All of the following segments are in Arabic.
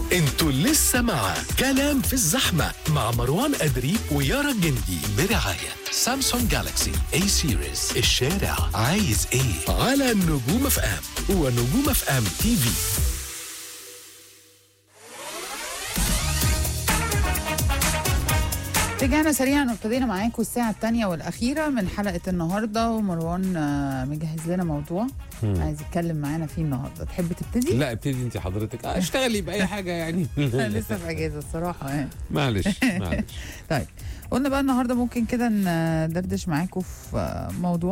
انتوا لسه مع كلام في الزحمة مع مروان أدري ويارا الجندي برعاية سامسونج جالاكسي اي سيريز. الشارع عايز ايه على نجوم اف ام ونجوم اف ام تي في. رجعنا سريعا وابتدينا معاكم الساعة الثانية والأخيرة من حلقة النهاردة، ومروان مجهز لنا موضوع عايز يتكلم معانا فيه النهاردة. تحب تبتدي؟ لا ابتدي انت حضرتك، اشتغلي بأي حاجة يعني. لسه في أجازة الصراحة يعني. معلش. طيب قلنا بقى النهاردة ممكن كده ندردش معاكم في موضوع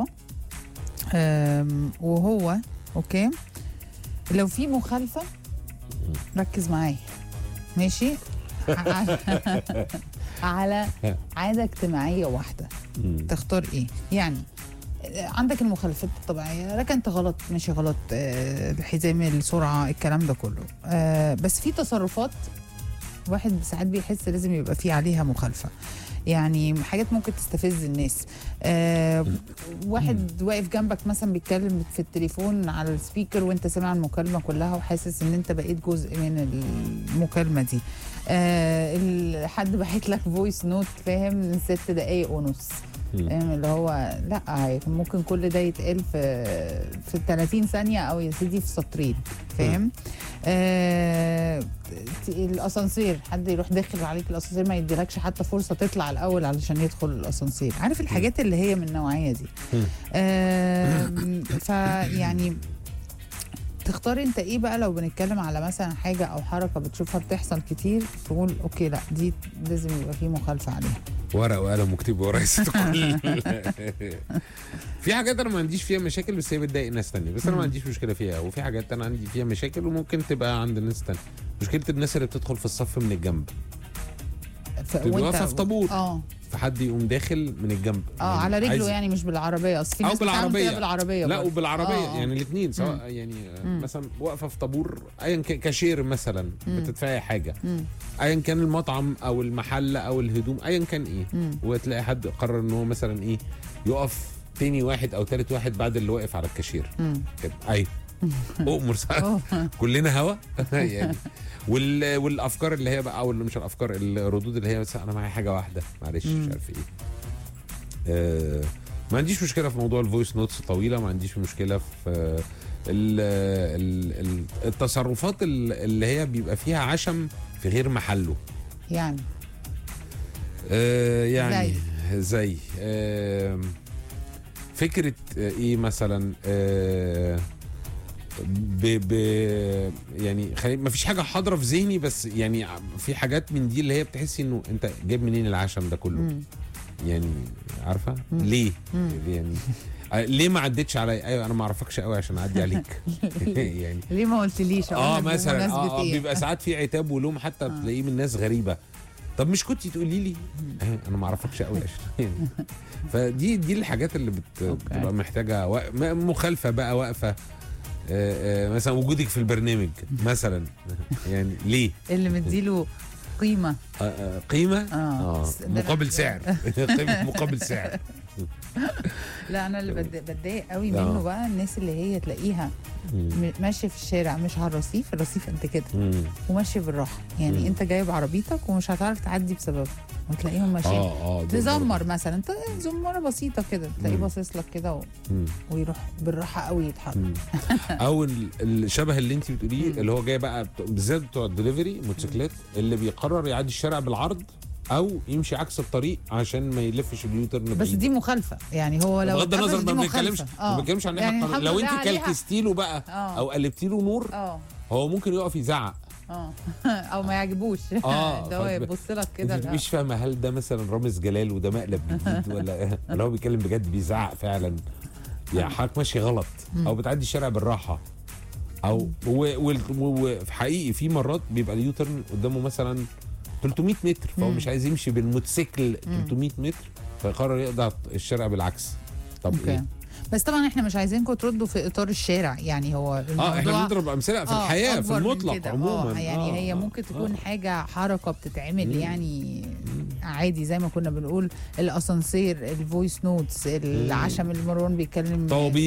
وهو اوكي لو في مخالفة ركز معايا ماشي على عادة اجتماعية واحدة تختار ايه؟ يعني عندك المخالفات الطبيعية، ركنت غلط ماشي غلط، الحزام، السرعة، الكلام ده كله، بس في تصرفات واحد ساعات بيحس لازم يبقى فيه عليها مخالفة، يعني حاجات ممكن تستفز الناس. واحد واقف جنبك مثلا بيتكلم في التليفون على السبيكر وانت سامع المكالمة كلها وحاسس ان انت بقيت جزء من المكالمة دي. حد باعت لك فويس نوت فاهم من 6 دقايق ونص، فاهم اللي هو لا ممكن كل ده يتقال في 30 ثانية او يا سيدي في سطرين، فاهم؟ الاسانسير، حد يروح داخل عليك الاسانسير ما يديلكش حتى فرصه تطلع الاول علشان يدخل الاسانسير، عارف الحاجات اللي هي من النوعيه دي. فيعني تختار انت ايه بقى لو بنتكلم على مثلا حاجه او حركه بتشوفها بتحصل كتير تقول اوكي لا دي لازم يبقى في مخالفه عليها؟ ورقه وقلم وكتب ورايا كل. في حاجات انا ما عنديش فيها مشاكل بس هي بتضايق ناس تانية، بس انا ما عنديش مشكله فيها، وفي حاجات انا عندي فيها مشاكل وممكن تبقى عند ناس تانية. مشكله الناس اللي بتدخل في الصف من الجنب، تبقى واقفه في طابور فحد يقوم داخل من الجنب على رجله يعني مش بالعربيه، اصل في ناس بالعربيه لا وبالعربيه يعني الاثنين سواء يعني مثلا واقفه في طابور ايا كان كاشير مثلا بتدفعي حاجه ايا كان المطعم او المحل او الهدوم ايا كان ايه، وتلاقي حد قرر ان هو مثلا ايه يقف تاني واحد او ثالث واحد بعد اللي واقف على الكاشير كده. ايوه أؤمر كلنا هوا يعني. والافكار اللي هي بقى او اللي مش الافكار، الردود اللي هي بس انا معايا حاجه واحده معلش مش عارف ايه. ما عنديش مشكله في موضوع الفويس نوتس طويله، ما عنديش مشكله في التصرفات اللي هي بيبقى فيها عشم في غير محله يعني. يعني زي فكره ايه مثلا يعني ما فيش حاجه حاضره في ذهني، بس يعني في حاجات من دي اللي هي بتحسي انه انت جايب منين العشم ده كله يعني عارفه ليه يعني ليه ما عدتش عليا؟ ايوه انا ما اعرفكش قوي عشان اعدي عليك. يعني ليه ما قلتليش؟ مثلا بيبقى ساعات في عتاب ولوم حتى بتلاقيه من ناس غريبه. طب مش كنتي تقولي لي؟ انا ما اعرفكش قوي عشان فدي الحاجات اللي بتبقى محتاجه مخالفه بقى واقفه. مثلا وجودك في البرنامج مثلا يعني ليه اللي مديله قيمه مقابل سعر. قيمه مقابل سعر. لا انا اللي بتضايق قوي منه بقى الناس اللي هي تلاقيها ماشيه في الشارع مش على الرصيف انت كده وماشيه بالراحه، يعني انت جايب عربيتك ومش هتعرف تعدي بسببها وتلاقيهم ماشيين تزمر مثلا، انت زمره بسيطه كده تلاقيه باصص لك كده ويروح بالراحه قوي يتحرك. او الشبه اللي انت بتقوليه اللي هو جاي بقى بالذات بتوع الدليفري موتوسيكلات اللي بيقرر يعدي الشارع بالعرض او يمشي عكس الطريق عشان ما يلفش اليوترن بعيد. بس دي مخالفه يعني، هو لو بغض النظر ما بنتكلمش عن يعني لو انت كلكستي له بقى او قلبتي له نور هو ممكن يقف يزعق او ما يعجبوش ده هو يبص لك كده مش فاهمه هل ده مثلا رامز جلال وده مقلب جديد ولا هو بيتكلم بجد بيزعق فعلا يعني حضرتك ماشي غلط او بتعدي الشارع بالراحه او وفي حقيقي في مرات بيبقى اليوترن قدامه مثلا 300 متر فهو مش عايز يمشي بالموتوسيكل 300 متر فيقرر يقطع الشارع بالعكس. طب ايه؟ بس طبعا احنا مش عايزينكم تردوا في اطار الشارع، يعني هو الموضوع احنا بنضرب امثله في الحياه في المطلق عموما. يعني هي ممكن تكون حاجه حركه بتتعمل يعني عادي زي ما كنا بنقول الاسانسير، الفويس نوتس، العشم اللي مروان بيتكلم